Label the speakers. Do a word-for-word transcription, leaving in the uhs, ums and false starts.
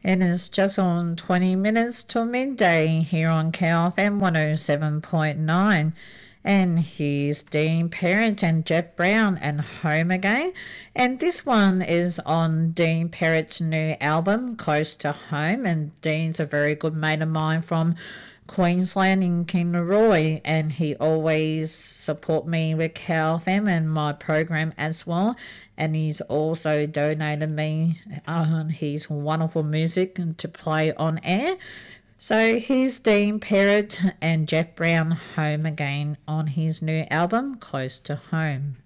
Speaker 1: It is just on twenty minutes to midday here on K F M one oh seven point nine. And here's Dean Perrett and Jeff Brown and Home Again. And this one is on Dean Perrett's new album, Close to Home. And Dean's a very good mate of mine from Queensland in Kingaroy, and he always support me with K F M and my program as well. And he's also donated me uh, his wonderful music to play on air. So here's Dean Perrett and Jeff Brown, Home Again, on his new album, Close to Home.